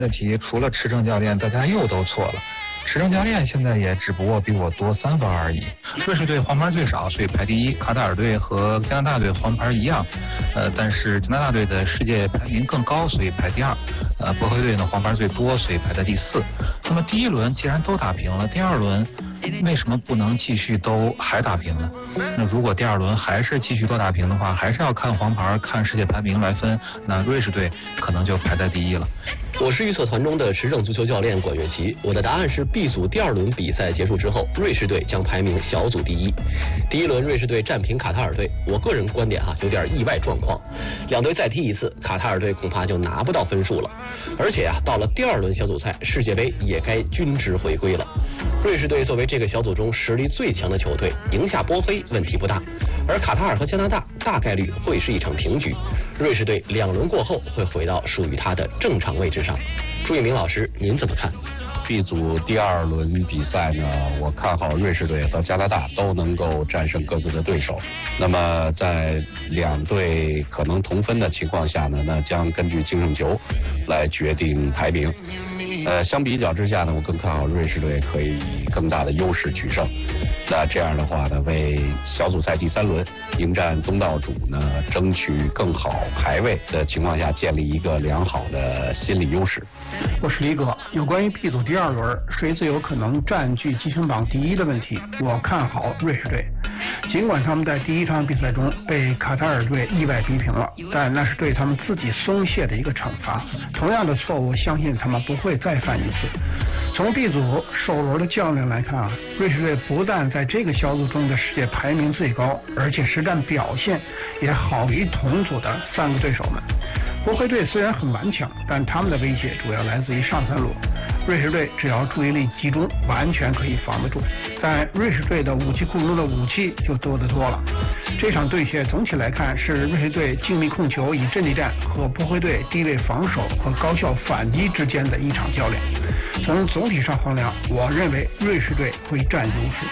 的题除了池正教练，大家又都错了。池正教练现在也只不过比我多3分而已。瑞士队黄牌最少，所以排第一。卡塔尔队和加拿大队黄牌一样，但是加拿大队的世界排名更高，所以排第2。波黑队呢黄牌最多，所以排在第4。那么第1轮既然都打平了，第2轮为什么不能继续都还打平呢？那如果第2轮还是继续都打平的话，还是要看黄牌、看世界排名来分，那瑞士队可能就排在第1了。 我是预测团中的持证足球教练管乐琪，我的答案是 B 组第2轮比赛结束之后，瑞士队将排名小组第1。第1轮瑞士队战平卡塔尔队，我个人观点有点意外状况，两队再踢一次，卡塔尔队恐怕就拿不到分数了。而且到了第2轮小组赛，世界杯也该均值回归了。瑞士队作为这个小组中实力最强的球队，赢下波黑问题不大，而卡塔尔和加拿大大概率会是一场平局。瑞士队2轮过后会回到属于他的正常位置上。朱一鸣老师，您怎么看 ？B 组第2轮比赛呢，我看好瑞士队和加拿大都能够战胜各自的对手。那么在2队可能同分的情况下呢，那将根据净胜球来决定排名。相比较之下呢，我更看好瑞士队可以以更大的优势取胜。那这样的话呢，为小组赛第3轮迎战东道主呢，争取更好排位的情况下，建立一个良好的心理优势。 我是李哥，有关于 B 组第2轮谁最有可能占据积分榜第1的问题，我看好瑞士队。尽管他们在第1场比赛中被卡塔尔队意外逼平了，但那是对他们自己松懈的一个惩罚。同样的错误，相信他们不会再犯一次。从 B 组首轮的较量来看瑞士队不但在这个小组中的世界排名最高，而且实战表现也好于同组的3个对手们。波黑队虽然很顽强，但他们的威胁主要来自于上3路。瑞士队只要注意力集中，完全可以防得住。但瑞士队的武器库中的武器就多得多了。这场对决总体来看是瑞士队精密控球以阵地战和波黑队低位防守和高效反击之间的一场较量。从总体上衡量，我认为瑞士队会占优势。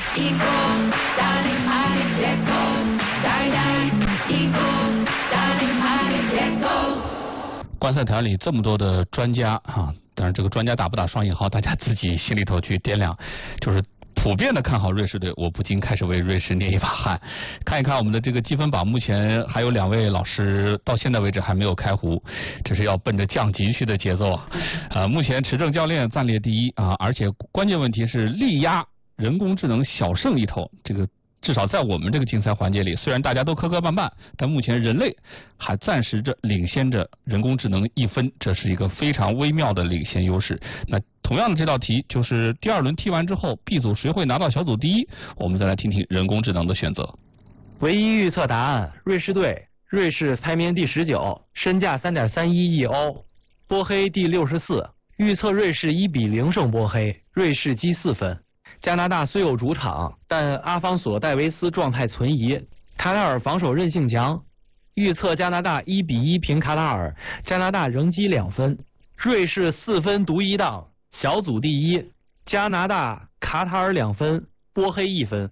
观赛团里这么多的专家当然这个专家打不打双引号，大家自己心里头去掂量。就是普遍的看好瑞士队，我不禁开始为瑞士捏一把汗。看一看我们的这个积分榜，目前还有2位老师到现在为止还没有开胡，这是要奔着降级去的节奏目前持正教练暂列第1而且关键问题是力压人工智能小胜一头，这个至少在我们这个竞赛环节里，虽然大家都磕磕绊绊，但目前人类还暂时着领先着人工智能1分，这是一个非常微妙的领先优势。那同样的这道题就是第2轮踢完之后 B 组谁会拿到小组第1，我们再来听听人工智能的选择。 唯一预测答案，瑞士队，瑞士排名第19，身价3.31亿欧，波黑第64，预测瑞士1比0胜波黑，瑞士积4分。加拿大虽有主场，但阿方索·戴维斯状态存疑，卡塔尔防守韧性强，预测加拿大1比1平卡塔尔，加拿大仍积2分，瑞士4分独一档，小组第1，加拿大、卡塔尔2分，波黑1分。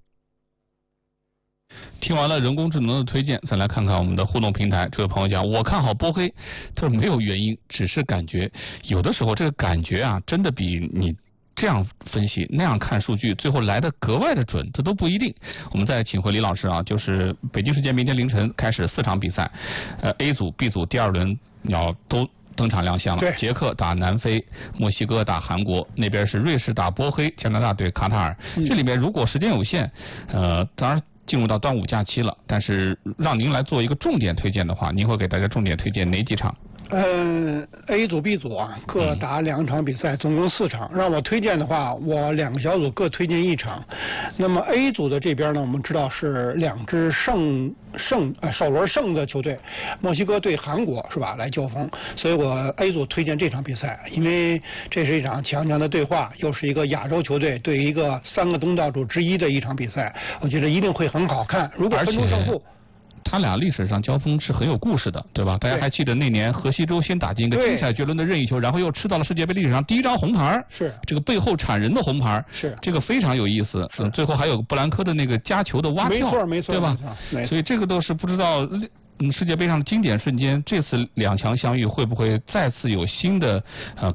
听完了人工智能的推荐，再来看看我们的互动平台。这位朋友讲，我看好波黑，这没有原因，只是感觉。有的时候这个感觉真的比你这样分析那样看数据最后来的格外的准，这都不一定。我们再请回李老师就是北京时间明天凌晨开始4场比赛，A 组 B 组第2轮要都登场亮相了。捷克打南非，墨西哥打韩国，那边是瑞士打波黑，加拿大对卡塔尔。这里面如果时间有限当然进入到端午假期了，但是让您来做一个重点推荐的话，您会给大家重点推荐哪几场 ？A 组 B 组各打2场比赛，总共4场。让我推荐的话，我2个小组各推荐1场。那么 A 组的这边呢，我们知道是2支首轮胜的球队，墨西哥对韩国是吧来交锋，所以我 A 组推荐这场比赛，因为这是一场强强的对话，又是一个亚洲球队对一个3个东道主之一的一场比赛，我觉得一定会很好看。如果分出胜负， 他俩历史上交锋是很有故事的，对吧？大家还记得那年河西洲先打进一个精彩绝伦的任意球，然后又吃到了世界杯历史上第1张红牌， 是这个背后铲人的红牌， 是这个非常有意思。最后还有布兰科的那个夹球的蛙跳， 没错， 对吧？所以这个都是不知道世界杯上的经典瞬间，这次两强相遇会不会再次有新的